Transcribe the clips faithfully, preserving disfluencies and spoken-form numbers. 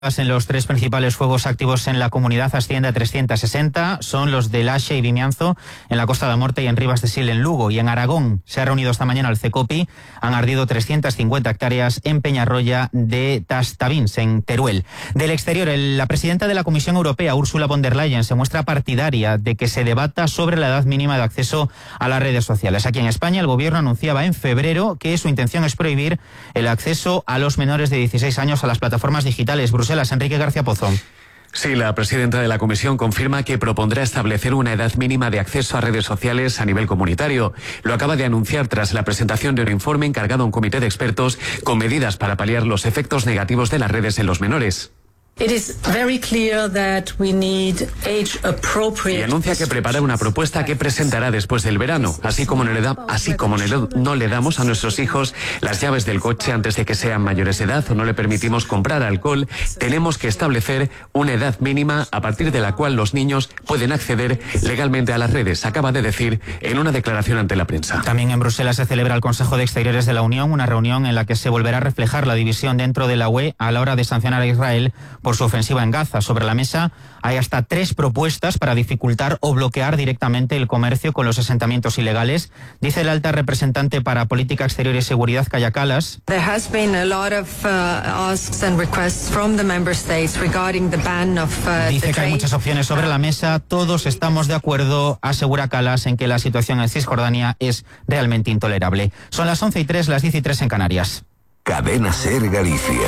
En los tres principales fuegos activos en la comunidad asciende a trescientos sesenta, son los de Laxe y Vimianzo en la Costa da Morte y en Ribas de Sil en Lugo. Y en Aragón se ha reunido esta mañana el CECOPI, han ardido trescientas cincuenta hectáreas en Peñarroya de Tastavins, en Teruel. Del exterior, el, la presidenta de la Comisión Europea, Ursula von der Leyen, se muestra partidaria de que se debata sobre la edad mínima de acceso a las redes sociales. Aquí en España, el gobierno anunciaba en febrero que su intención es prohibir el acceso a los menores de dieciséis años a las plataformas digitales. Bruselas, Enrique García Pozo. Sí, la presidenta de la Comisión confirma que propondrá establecer una edad mínima de acceso a redes sociales a nivel comunitario. Lo acaba de anunciar tras la presentación de un informe encargado a un comité de expertos con medidas para paliar los efectos negativos de las redes en los menores. It is very clear that we need age appropriate... Y anuncia que prepara una propuesta que presentará después del verano, así como, no le, da, así como no le damos a nuestros hijos las llaves del coche antes de que sean mayores de edad o no le permitimos comprar alcohol, tenemos que establecer una edad mínima a partir de la cual los niños pueden acceder legalmente a las redes, acaba de decir en una declaración ante la prensa. También en Bruselas se celebra el Consejo de Exteriores de la Unión, una reunión en la que se volverá a reflejar la división dentro de la U E a la hora de sancionar a Israel por su ofensiva en Gaza. Sobre la mesa hay hasta tres propuestas para dificultar o bloquear directamente el comercio con los asentamientos ilegales. Dice la alta representante para Política Exterior y Seguridad, Kaja Kallas. There has been a lot of uh, asks and requests from the member states regarding the ban of uh, Dice que hay muchas opciones sobre la mesa. Todos estamos de acuerdo, asegura Kallas, en que la situación en Cisjordania es realmente intolerable. Son las once y tres, las diez y tres en Canarias. Cadena Ser Galicia.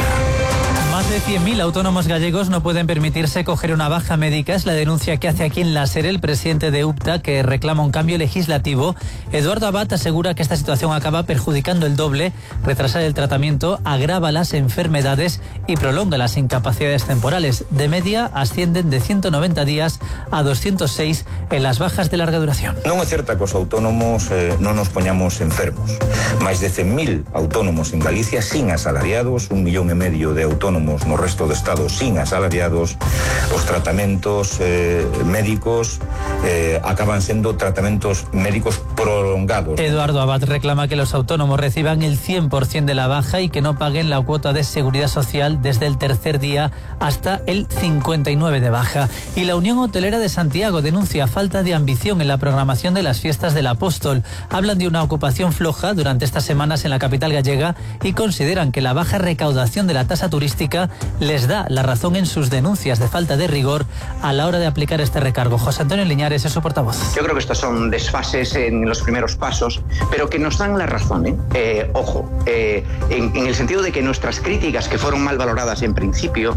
Más de cien mil autónomos gallegos no pueden permitirse coger una baja médica. Es la denuncia que hace aquí en la SER el presidente de UPTA, que reclama un cambio legislativo. Eduardo Abad asegura que esta situación acaba perjudicando el doble. Retrasar el tratamiento agrava las enfermedades y prolonga las incapacidades temporales. De media ascienden de ciento noventa días a doscientos seis en las bajas de larga duración. Non é certa que os autónomos eh, non nos poñamos enfermos. Máis de cen mil autónomos en Galicia sin asalariados, un millón e medio de autónomos no resto de Estado sin asalariados. Os tratamentos eh, médicos eh, acaban sendo tratamentos médicos prolongados. Eduardo Abad reclama que los autónomos reciban el cien por ciento de la baja y que no paguen la cuota de seguridad social desde el tercer día hasta el cincuenta y nueve de baja. Y la Unión Hotelera de Santiago denuncia falta de ambición en la programación de las fiestas del Apóstol. Hablan de una ocupación floja durante estas semanas en la capital gallega y consideran que la baja recaudación de la tasa turística les da la razón en sus denuncias de falta de rigor a la hora de aplicar este recargo. José Antonio Liñares es su portavoz. Yo creo que estos son desfases en los primeros pasos, pero que nos dan la razón, ¿eh? Eh, ojo, eh, en, en el sentido de que nuestras críticas, que fueron mal valoradas en principio,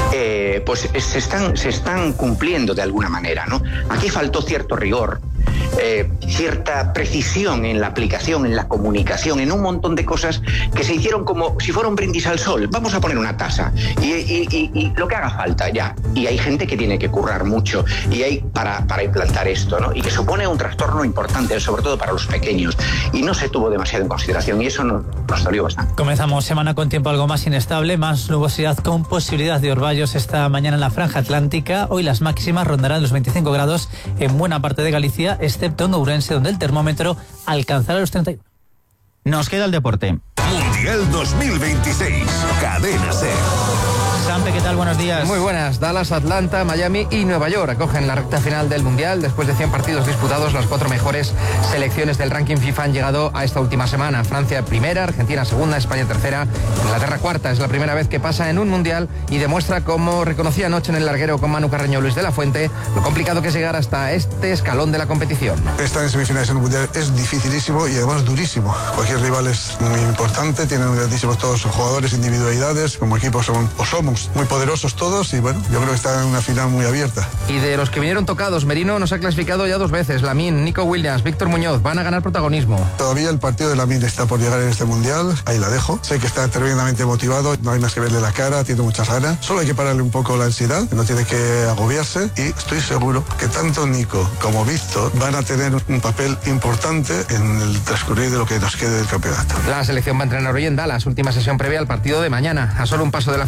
eh, pues se están, se están cumpliendo de alguna manera, ¿no? Aquí faltó cierto rigor. Eh, cierta precisión en la aplicación, en la comunicación, en un montón de cosas que se hicieron como si fuera un brindis al sol. Vamos a poner una tasa y, y, y, y lo que haga falta ya. Y hay gente que tiene que currar mucho y hay para, para implantar esto, ¿no? Y que supone un trastorno importante, sobre todo para los pequeños. Y no se tuvo demasiado en consideración y eso nos, nos dolió bastante. Comenzamos semana con tiempo algo más inestable, más nubosidad con posibilidad de orvallos esta mañana en la franja atlántica. Hoy las máximas rondarán los veinticinco grados en buena parte de Galicia, excepto en Ourense, donde el termómetro alcanzará los treinta y uno. Nos queda el deporte. Mundial dos mil veintiséis. Cadena Ser. Sampe, ¿qué tal? Buenos días. Muy buenas. Dallas, Atlanta, Miami y Nueva York acogen la recta final del Mundial. Después de cien partidos disputados, las cuatro mejores selecciones del ranking FIFA han llegado a esta última semana. Francia primera, Argentina segunda, España tercera, Inglaterra cuarta. Es la primera vez que pasa en un Mundial y demuestra, como reconocía anoche en el larguero con Manu Carreño Luis de la Fuente, lo complicado que es llegar hasta este escalón de la competición. Estar en semifinales en un Mundial es dificilísimo y además durísimo. Cualquier rival es muy importante, tienen grandísimos todos los jugadores, individualidades, como equipo son, o somos muy poderosos todos y bueno, yo creo que está en una final muy abierta. Y de los que vinieron tocados, Merino nos ha clasificado ya dos veces. Lamine, Nico Williams, Víctor Muñoz van a ganar protagonismo. Todavía el partido de Lamine está por llegar en este Mundial, ahí la dejo. Sé que está tremendamente motivado, no hay más que verle la cara, tiene muchas ganas. Solo hay que pararle un poco la ansiedad, no tiene que agobiarse y estoy seguro que tanto Nico como Víctor van a tener un papel importante en el transcurrir de lo que nos quede del campeonato. La selección va a entrenar hoy en Dallas, última sesión previa al partido de mañana. A solo un paso de la final, nadie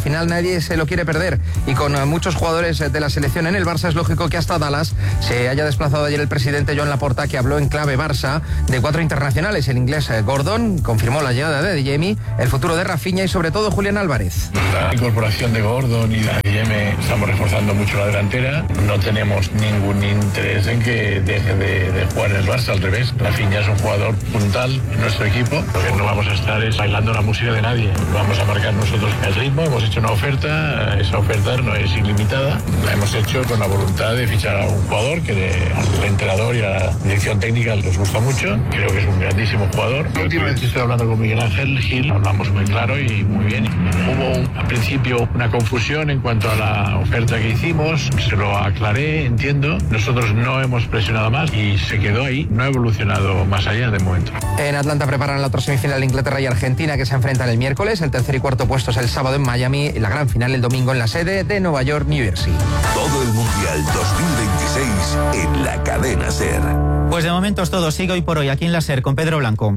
nadie se lo quiere perder. Y con muchos jugadores de la selección en el Barça, es lógico que hasta Dallas se haya desplazado ayer el presidente Joan Laporta, que habló en clave Barça de cuatro internacionales. El inglés Gordon confirmó la llegada de Adeyemi, el futuro de Rafinha y sobre todo Julián Álvarez. La incorporación de Gordon y de Adeyemi, estamos reforzando mucho la delantera. No tenemos ningún interés en que deje de, de jugar en el Barça, al revés. Rafinha es un jugador puntal en nuestro equipo. Lo que no vamos a estar es bailando la música de nadie. Vamos a marcar nosotros el ritmo. Hemos hecho una oferta, esa oferta no es ilimitada. La hemos hecho con la voluntad de fichar a un jugador que al entrenador y a la dirección técnica les gusta mucho. Creo que es un grandísimo jugador. Últimamente estoy hablando con Miguel Ángel Gil, hablamos muy claro y muy bien. Hubo un, al principio una confusión en cuanto a la oferta que hicimos, se lo aclaré, entiendo. Nosotros no hemos presionado más y se quedó ahí, no ha evolucionado más allá de momento. En Atlanta preparan la otra semifinal, Inglaterra y Argentina, que se enfrentan el miércoles. El tercer y cuarto puestos el sábado en Miami y la gran final el domingo en la sede de Nueva York, New Jersey. Todo el Mundial dos mil veintiséis en la cadena SER. Pues de momento es todo. Sigue hoy por hoy aquí en la SER con Pedro Blanco.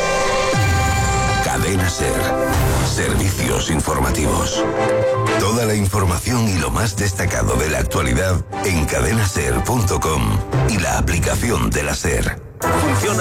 Cadena SER. Servicios informativos. Toda la información y lo más destacado de la actualidad en cadena ser punto com y la aplicación de la SER. Funciona